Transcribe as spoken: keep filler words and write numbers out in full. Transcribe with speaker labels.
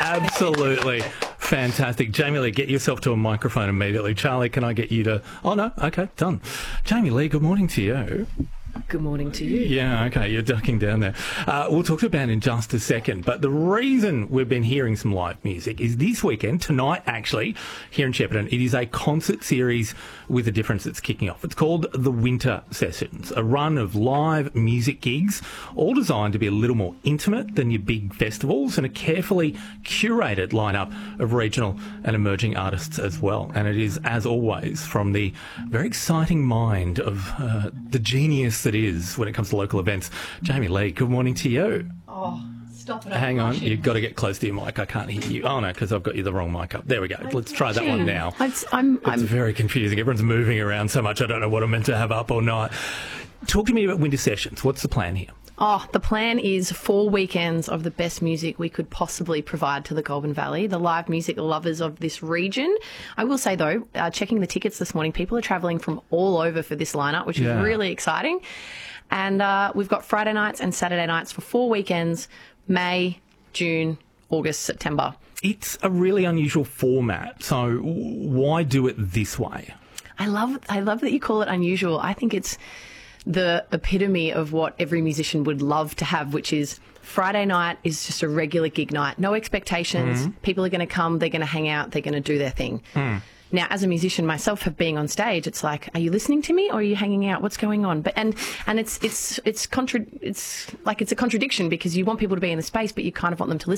Speaker 1: Absolutely fantastic. Jamie Lee, get yourself to a microphone immediately. Charlie, can I get you to... Oh, no. Okay, done. Jamie Lee, good morning to you.
Speaker 2: Good morning to you.
Speaker 1: Yeah, okay, you're ducking down there. Uh, we'll talk to the band in just a second, but the reason we've been hearing some live music is this weekend, tonight actually, here in Shepparton, it is a concert series with a difference that's kicking off. It's called The Winter Sessions, a run of live music gigs, all designed to be a little more intimate than your big festivals, and a carefully curated lineup of regional and emerging artists as well. And it is, as always, from the very exciting mind of uh, the genius that is when it comes to local events. Jamie Lee, good morning to you.
Speaker 2: Oh, stop it.
Speaker 1: Hang on, you've got to get close to your mic. I can't hear you. Oh, no, because I've got you the wrong mic up. There we go. Let's try that one now.
Speaker 2: It's, I'm,
Speaker 1: it's
Speaker 2: I'm...
Speaker 1: very confusing. Everyone's moving around so much, I don't know what I'm meant to have up or not. Talk to me about Winter Sessions. What's the plan here?
Speaker 2: Oh, the plan is four weekends of the best music we could possibly provide to the Goulburn Valley, the live music lovers of this region. I will say, though, uh, checking the tickets this morning, people are travelling from all over for this lineup, which
Speaker 1: yeah.
Speaker 2: is really exciting. And uh, we've got Friday nights and Saturday nights for four weekends, May, June, August, September.
Speaker 1: It's a really unusual format, so why do it this way?
Speaker 2: I love, I love that you call it unusual. I think it's the epitome of what every musician would love to have, which is Friday night is just a regular gig night. No expectations. Mm-hmm. People are going to come, they're going to hang out, they're going to do their thing. Mm. Now, as a musician myself, for being on stage, it's like, are you listening to me or are you hanging out? What's going on? But and and it's it's it's contra- it's like it's a contradiction because you want people to be in the space, but you kind of want them to listen.